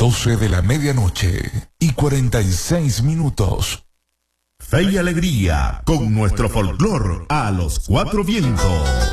12 de la medianoche y 46 minutos. Fe y alegría con nuestro folclor a los cuatro vientos.